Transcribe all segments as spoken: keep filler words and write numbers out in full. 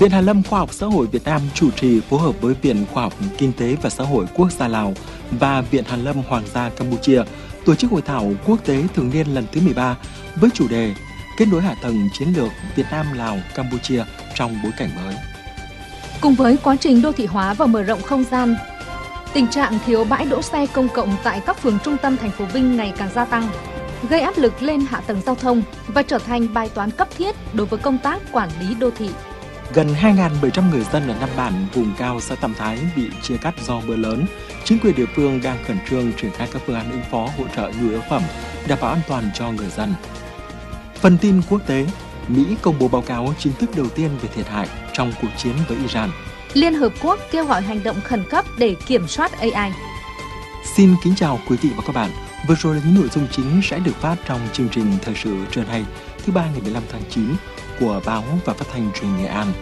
Viện Hàn lâm Khoa học Xã hội Việt Nam chủ trì phối hợp với Viện Khoa học Kinh tế và Xã hội Quốc gia Lào và Viện Hàn lâm Hoàng gia Campuchia tổ chức hội thảo quốc tế thường niên lần thứ mười ba với chủ đề kết nối hạ tầng chiến lược Việt Nam, Lào, Campuchia trong bối cảnh mới. Cùng với quá trình đô thị hóa và mở rộng không gian, tình trạng thiếu bãi đỗ xe công cộng tại các phường trung tâm thành phố Vinh ngày càng gia tăng, gây áp lực lên hạ tầng giao thông và trở thành bài toán cấp thiết đối với công tác quản lý đô thị. Gần hai nghìn bảy trăm người dân ở năm bản vùng cao xã Tam Thái bị chia cắt do mưa lớn. Chính quyền địa phương đang khẩn trương triển khai các phương án ứng phó hỗ trợ nhu yếu phẩm, đảm bảo an toàn cho người dân. Phần tin quốc tế, Mỹ công bố báo cáo chính thức đầu tiên về thiệt hại trong cuộc chiến với Iran. Liên Hợp Quốc kêu gọi hành động khẩn cấp để kiểm soát a i. Xin kính chào quý vị và các bạn. Vừa rồi là những nội dung chính sẽ được phát trong chương trình Thời sự trưa nay, thứ ba ngày mười lăm tháng chín của Báo và Phát thanh Truyền hình Nghệ An.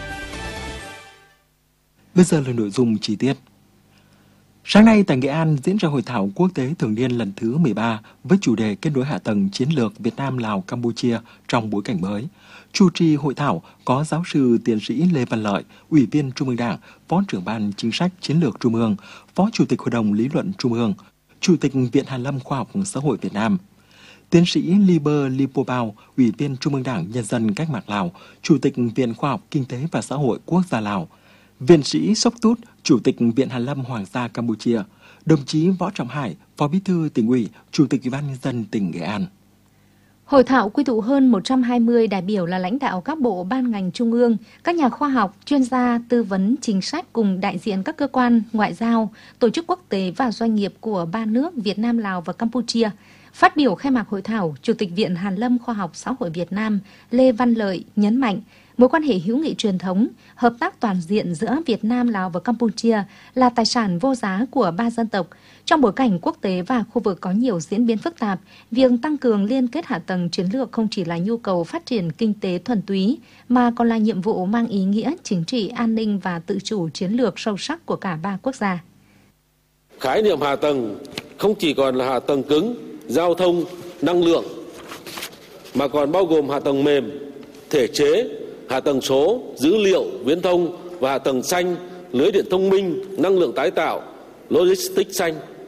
Bây giờ là nội dung chi tiết. Sáng nay tại Nghệ An diễn ra hội thảo quốc tế thường niên lần thứ mười ba với chủ đề kết nối hạ tầng chiến lược Việt Nam, Lào, Campuchia trong bối cảnh mới. Chủ trì hội thảo có giáo sư tiến sĩ Lê Văn Lợi, Ủy viên Trung ương Đảng, Phó trưởng ban Chính sách Chiến lược Trung ương, Phó Chủ tịch Hội đồng Lý luận Trung ương, Chủ tịch Viện Hàn lâm Khoa học Xã hội Việt Nam. Tiến sĩ Liber Lipopao, Ủy viên Trung ương Đảng Nhân dân Cách mạng Lào, Chủ tịch Viện Khoa học Kinh tế và Xã hội Quốc gia Lào. Viện sĩ Sốc Tút, Chủ tịch Viện Hàn lâm Hoàng gia Campuchia. Đồng chí Võ Trọng Hải, Phó Bí thư Tỉnh ủy, Chủ tịch Ủy ban Nhân dân tỉnh Nghệ An. Hội thảo quy tụ hơn một trăm hai mươi đại biểu là lãnh đạo các bộ ban ngành trung ương, các nhà khoa học, chuyên gia, tư vấn chính sách cùng đại diện các cơ quan ngoại giao, tổ chức quốc tế và doanh nghiệp của ba nước Việt Nam, Lào và Campuchia. Phát biểu khai mạc hội thảo, Chủ tịch Viện Hàn lâm Khoa học Xã hội Việt Nam Lê Văn Lợi nhấn mạnh mối quan hệ hữu nghị truyền thống, hợp tác toàn diện giữa Việt Nam, Lào và Campuchia là tài sản vô giá của ba dân tộc. Trong bối cảnh quốc tế và khu vực có nhiều diễn biến phức tạp, việc tăng cường liên kết hạ tầng chiến lược không chỉ là nhu cầu phát triển kinh tế thuần túy, mà còn là nhiệm vụ mang ý nghĩa chính trị, an ninh và tự chủ chiến lược sâu sắc của cả ba quốc gia. Khái niệm hạ tầng không chỉ còn là hạ tầng cứng, giao thông, năng lượng, mà còn bao gồm hạ tầng mềm, thể chế, hạ tầng số, dữ liệu, viễn thông và hạ tầng xanh, lưới điện thông minh, năng lượng tái tạo, logistics xanh.